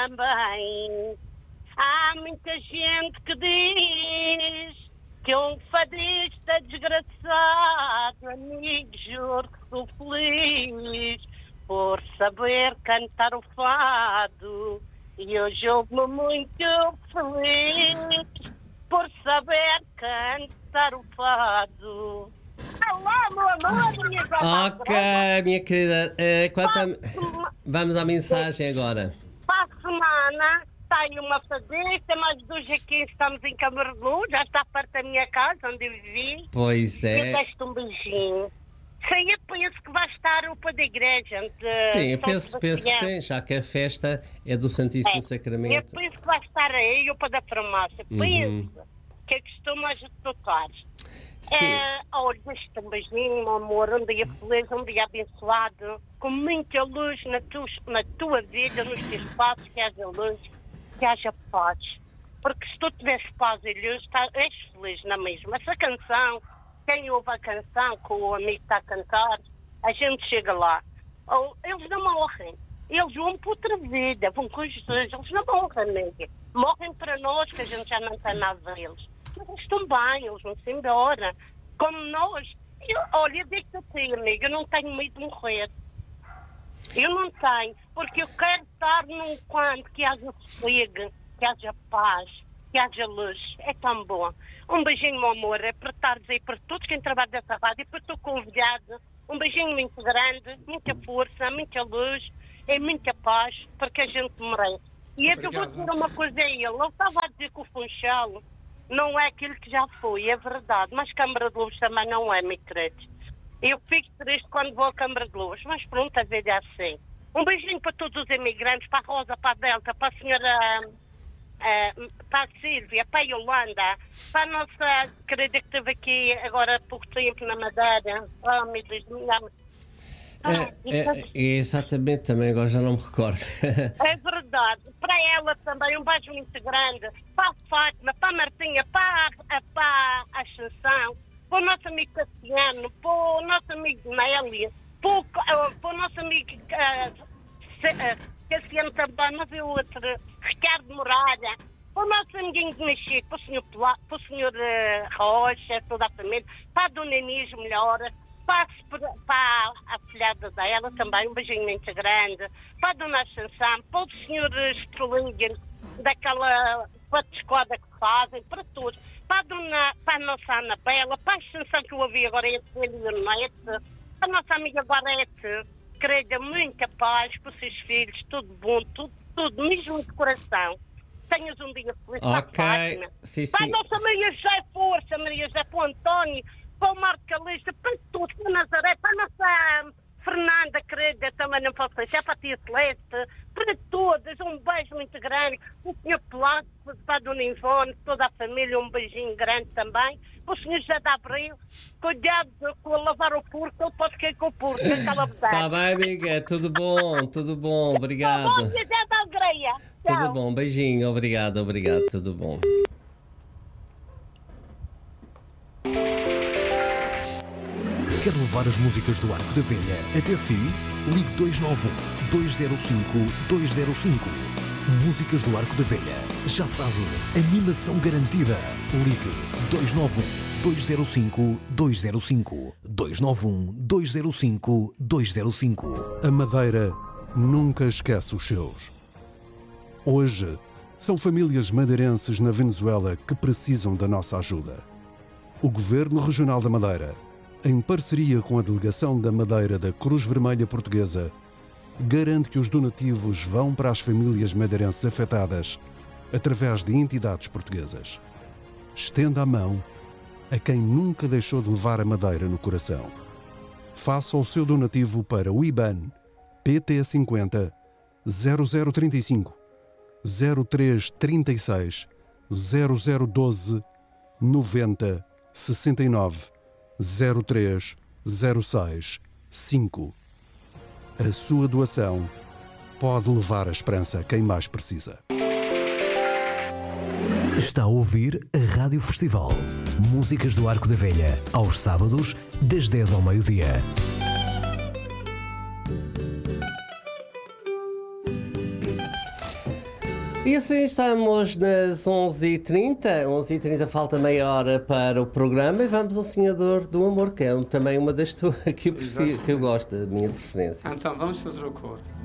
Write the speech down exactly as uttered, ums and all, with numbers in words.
também. Há muita gente que diz que um fadista desgraçado, amigo, juro que sou feliz por saber cantar o fado. E hoje houve-me muito feliz por saber cantar o fado. Olá, meu amor, minha Ok, minha querida. Uh, quanto a... Vamos à mensagem agora. Para a semana tenho uma fadista, mas dos aqui estamos em Câmara de Luz, já está perto da minha casa, onde eu vivi. Pois é. E deste um beijinho. Sim, eu penso que vai estar o pão da igreja. Sim, eu penso, penso que sim, já que a festa é do Santíssimo é, Sacramento. Eu penso que vai estar aí o pão da farmácia. Penso Uhum. que é costume as tocar. Sim. É, olha, deste um beijinho, meu amor, um dia feliz, um dia abençoado, com muita luz na, tu, na tua vida, nos teus passos, que haja luz, que haja paz. Porque se tu tiveres paz e luz, tá, és feliz na mesma. Essa canção, quem ouve a canção que o amigo está a cantar, a gente chega lá. Oh, eles não morrem. Eles vão para outra vida, vão com Jesus. Eles não morrem, amiga. Morrem para nós, que a gente já não tem nada deles. Mas eles estão bem, eles vão-se embora. Como nós. Eu, olha, digo-te a ti, amiga, eu não tenho medo de morrer. Eu não tenho, porque eu quero estar num canto que haja sossego, que haja paz, que haja luz. É tão bom. Um beijinho, meu amor, é para estares aí, para todos quem trabalha dessa rádio, e para o teu convidado. Um beijinho muito grande, muita força, muita luz e muita paz, porque a gente merece. E é que eu vou dizer uma coisa a ele. Ele estava a dizer que o Funchal não é aquilo que já foi, é verdade. Mas Câmara de Luz também não é, me credes. Eu fico triste quando vou à Câmara de Luz, mas pronto, a vida é assim. Um beijinho para todos os imigrantes, para a Rosa, para a Delta, para a senhora, uh, para a Sílvia, para a Yolanda, para a nossa querida que esteve aqui agora há pouco tempo na Madeira. Oh, meu Deus, me amo. É, é, é, exatamente, também agora já não me recordo. É verdade. Para ela também um beijo muito grande. Para a Fátima, para a Martinha, para a, para a Ascensão, para o nosso amigo Cassiano, para o nosso amigo Nélia, para o, para o nosso amigo uh, uh, Cassiano também, mas o outro, Ricardo Muralha, para o nosso amiguinho de Mexico, para o senhor, para o senhor uh, Rocha, toda a família, para a Dona Inês Melhora, para, para a filhada dela também, um beijinho muito grande, para a Dona Ascensão, para o senhor Strolingen, daquela patiscoada que fazem, para todos, para a, dona, para a nossa Anabela, para a Ascensão que eu ouvi agora, a Leonete, para a nossa amiga Barete, querida, muita paz para os seus filhos, tudo bom, tudo, tudo, mesmo de coração. Tenhas um dia feliz, ok, sim, sim. Para a nossa Maria José Força, Maria José, para o António, para o Marco Calista, para todos, para a Nazaré, para a nossa Fernanda, querida, também não posso deixar, para a tia Celeste, para todas, um beijo muito grande, o senhor Plácido, para a Dona Ivone, toda a família, um beijinho grande também, para o senhor José de Abril, cuidado com a lavar o porco, ele pode cair com o porco, aquela verdade. Está bem, amiga, tudo bom, tudo bom, obrigado. Bom, José da Agreia. Tudo bom, beijinho, obrigado, obrigado, tudo bom. Quer levar as músicas do Arco da Velha até si? Ligue dois nove um, dois zero cinco, dois zero cinco. Músicas do Arco da Velha. Já sabe, animação garantida. Ligue dois nove um, dois zero cinco, dois zero cinco. dois nove um, dois zero cinco, dois zero cinco. A Madeira nunca esquece os seus. Hoje, são famílias madeirenses na Venezuela que precisam da nossa ajuda. O Governo Regional da Madeira, em parceria com a Delegação da Madeira da Cruz Vermelha Portuguesa, garante que os donativos vão para as famílias madeirenses afetadas através de entidades portuguesas. Estenda a mão a quem nunca deixou de levar a Madeira no coração. Faça o seu donativo para o I B A N P T cinquenta zero zero trinta e cinco zero três trinta e seis zero zero doze noventa sessenta e nove zero três zero seis cinco. A sua doação pode levar a esperança a quem mais precisa. Está a ouvir a Rádio Festival. Músicas do Arco da Velha, aos sábados, das dez ao meio-dia. E assim estamos nas onze e trinta, onze e trinta, falta meia hora para o programa e vamos ao Sonhador do Amor, que é também uma das tuas que eu, prefiro, que eu gosto, da minha preferência. Então vamos fazer o coro.